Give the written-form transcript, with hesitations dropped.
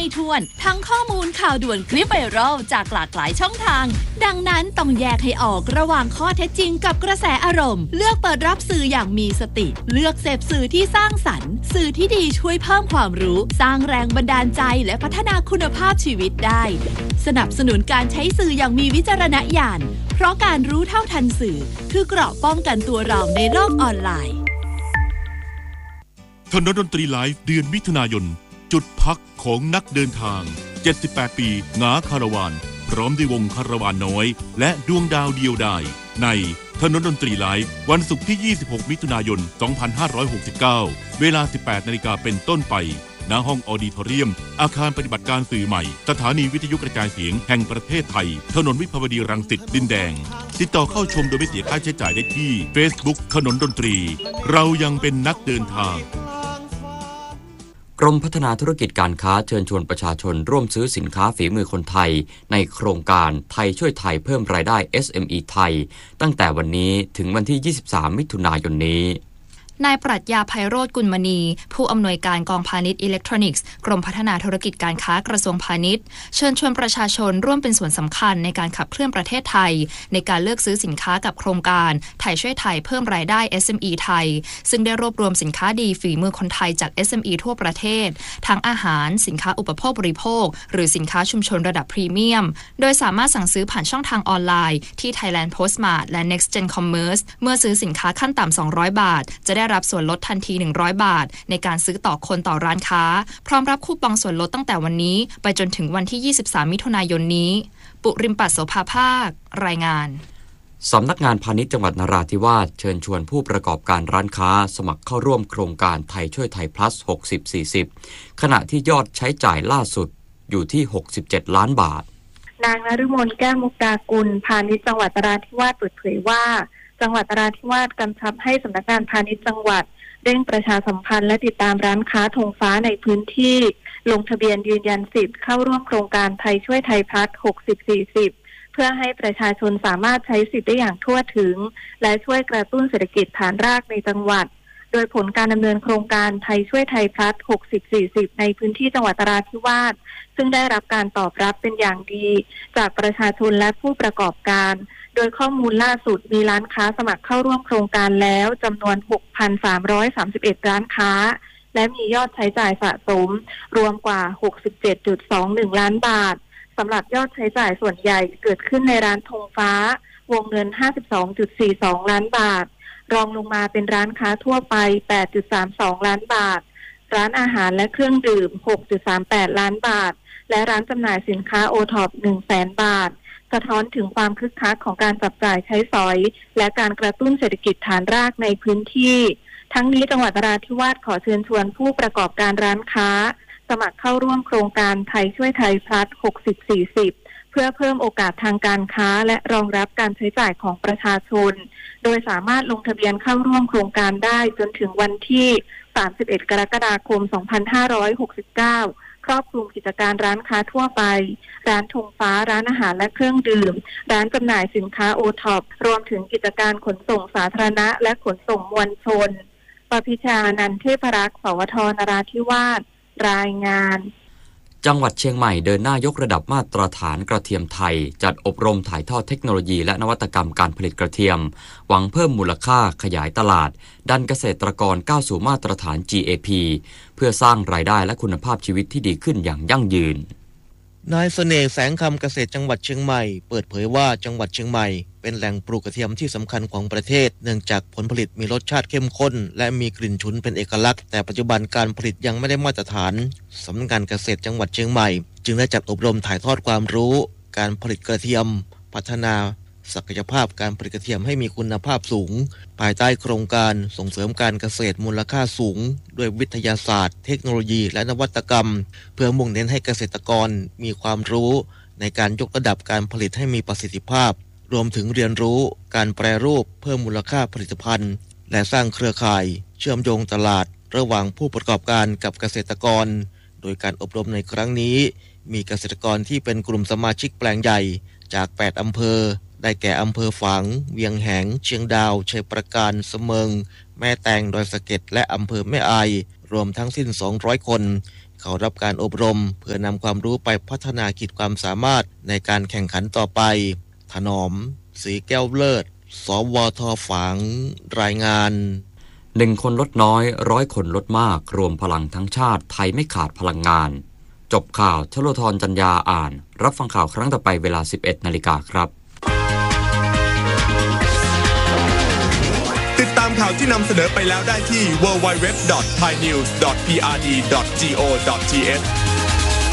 ถ้วนทั้งข้อมูลข่าวด่วนคลิปไวรัลจากหลากหลายช่องทางดังนั้นต้องแยกให้ออกระหว่างข้อเท็จจริงกับกระแสอารมณ์เลือกเปิดรับสื่ออย่างมีสติเลือกเสพสื่อที่สร้างสรรค์สื่อที่ดีช่วยเพิ่มความรู้สร้างแรงบันดาลใจและพัฒนาคุณภาพชีวิตได้สนับสนุนการใช้สื่ออย่างมีวิจารณญาณเพราะการรู้เท่าทันสื่อคือเกราะป้องกันตัวเราในโลกออนไลน์ถนนดนตรีไลฟ์เดือนมิถุนายนจุดพักของนักเดินทาง78ปีหงาคาราวานพร้อมด้วยวงคาราวานน้อยและดวงดาวเดียวดายในถนนดนตรีไลฟ์วันศุกร์ที่26มิถุนายน2569เวลา 18 นาฬิกาเป็นต้นไปณห้องออดิทอเรียมอาคารปฏิบัติการสื่อใหม่สถานีวิทยุกระจายเสียงแห่งประเทศไทยถนนวิภาวดีรังสิตดินแดงติดต่อเข้าชมโดยไม่เสียค่าใช้จ่ายได้ที่ Facebook ถนนดนตรีเรายังเป็นนักเดินทางกรมพัฒนาธุรกิจการค้าเชิญชวนประชาชนร่วมซื้อสินค้าฝีมือคนไทยในโครงการไทยช่วยไทยเพิ่มรายได้ SME ไทยตั้งแต่วันนี้ถึงวันที่23มิถุนายนนี้นายปรัชญาไพโรจน์กุลมณีผู้อำนวยการกองพาณิชย์อิเล็กทรอนิกส์กรมพัฒนาธุรกิจการค้ากระทรวงพาณิชย์เชิญชวนประชาชนร่วมเป็นส่วนสำคัญในการขับเคลื่อนประเทศไทยในการเลือกซื้อสินค้ากับโครงการไทยช่วยไทยเพิ่มรายได้ SME ไทยซึ่งได้รวบรวมสินค้าดีฝีมือคนไทยจาก SME ทั่วประเทศทั้งอาหารสินค้าอุปโภคบริโภคหรือสินค้าชุมชนระดับพรีเมียมโดยสามารถสั่งซื้อผ่านช่องทางออนไลน์ที่ Thailand Postmart และ Next Gen Commerce เมื่อซื้อสินค้าขั้นต่ำ200 บาทจะได้รับส่วนลดทันที100 บาทในการซื้อต่อคนต่อร้านค้าพร้อมรับคูปองส่วนลดตั้งแต่วันนี้ไปจนถึงวันที่23มิถุนายนนี้ปุริมปัสโสภาภาครายงานสำนักงานพาณิชย์จังหวัดนราธิวาสเชิญชวนผู้ประกอบการร้านค้าสมัครเข้าร่วมโครงการไทยช่วยไทย plus 60-40 ขณะที่ยอดใช้จ่ายล่าสุดอยู่ที่67ล้านบาทนางนฤมลแก้วมุกดากุลพาณิชย์จังหวัดนราธิวาสเปิดเผยว่าจังหวัดนราธิวาสกำชับให้สำนักงานพาณิชย์จังหวัดเร่งประชาสัมพันธ์และติดตามร้านค้าธงฟ้าในพื้นที่ลงทะเบียนยืนยันสิทธิ์เข้าร่วมโครงการไทยช่วยไทยพลัส60-40เพื่อให้ประชาชนสามารถใช้สิทธิ์ได้อย่างทั่วถึงและช่วยกระตุ้นเศรษฐกิจฐานรากในจังหวัดโดยผลการดำเนินโครงการไทยช่วยไทยพลัส60-40ในพื้นที่จังหวัดนราธิวาสซึ่งได้รับการตอบรับเป็นอย่างดีจากประชาชนและผู้ประกอบการโดยข้อมูลล่าสุดมีร้านค้าสมัครเข้าร่วมโครงการแล้วจำนวน 6,331 ร้านค้าและมียอดใช้จ่ายสะสมรวมกว่า 67.21 ล้านบาทสำหรับยอดใช้จ่ายส่วนใหญ่เกิดขึ้นในร้านธงฟ้าวงเงิน 52.42 ล้านบาทรองลงมาเป็นร้านค้าทั่วไป 8.32 ล้านบาทร้านอาหารและเครื่องดื่ม 6.38 ล้านบาทและร้านจำหน่ายสินค้าโอท็อป 100,000 บาทสะท้อนถึงความคึกคักของการจับจ่ายใช้สอยและการกระตุ้นเศรษฐกิจฐานรากในพื้นที่ทั้งนี้จังหวัดนราธิวาสขอเชิญชวนผู้ประกอบการร้านค้าสมัครเข้าร่วมโครงการไทยช่วยไทยพลัส60-40เพื่อเพิ่มโอกาสทางการค้าและรองรับการใช้จ่ายของประชาชนโดยสามารถลงทะเบียนเข้าร่วมโครงการได้จนถึงวันที่31 กรกฎาคม 2569ครอบคลุมกิจการร้านค้าทั่วไปร้านธงฟ้าร้านอาหารและเครื่องดื่มร้านจำหน่ายสินค้าโอท็อปรวมถึงกิจการขนส่งสาธารณะและขนส่งมวลชนปพิชานันท์เทพรักษ์สวทนราธิวาสรายงานจังหวัดเชียงใหม่เดินหน้ายกระดับมาตรฐานกระเทียมไทยจัดอบรมถ่ายทอดเทคโนโลยีและนวัตกรรมการผลิตกระเทียมหวังเพิ่มมูลค่าขยายตลาดดันเกษตรกรก้าวสู่มาตรฐาน GAP เพื่อสร้างรายได้และคุณภาพชีวิตที่ดีขึ้นอย่างยั่งยืนนายเสน่ห์แสงคำเกษตรจังหวัดเชียงใหม่เปิดเผยว่าจังหวัดเชียงใหม่เป็นแหล่งปลูกกระเทียมที่สำคัญของประเทศเนื่องจากผลผลิตมีรสชาติเข้มข้นและมีกลิ่นฉุนเป็นเอกลักษณ์แต่ปัจจุบันการผลิตยังไม่ได้มาตรฐานสำนักงานเกษตรจังหวัดเชียงใหม่จึงได้จัดอบรมถ่ายทอดความรู้การผลิตกระเทียมพัฒนาศักยภาพการผลิตกระเทียมให้มีคุณภาพสูงภายใต้โครงการส่งเสริมการเกษตรมูลค่าสูงด้วยวิทยาศาสตร์เทคโนโลยีและนวัตกรรมเพื่อมุ่งเน้นให้เกษตรกรมีความรู้ในการยกระดับการผลิตให้มีประสิทธิภาพรวมถึงเรียนรู้การแปรรูปเพิ่มมูลค่าผลิตภัณฑ์และสร้างเครือข่ายเชื่อมโยงตลาดระหว่างผู้ประกอบการกับเกษตรกรโดยการอบรมในครั้งนี้มีเกษตรกรที่เป็นกลุ่มสมาชิกแปลงใหญ่จาก8อำเภอได้แก่อำเภอฝางเวียงแหงเชียงดาวชัยประการเสมิงแม่แตงดอยสะเก็ดและอำเภอแม่อายรวมทั้งสิ้น200คนเขารับการอบรมเพื่อนำความรู้ไปพัฒนาขีดความสามารถในการแข่งขันต่อไปถนอมศรีแก้วเลิศสวท.ฝางรายงาน 1 คนลดน้อย100 คนลดมากรวมพลังทั้งชาติไทยไม่ขาดพลังงานจบข่าวชโลธรจัญญาอ่านรับฟังข่าวครั้งต่อไปเวลา 11:00 น.ครับติดตามข่าวที่นำเสนอไปแล้วได้ที่ www.thainews.prd.go.th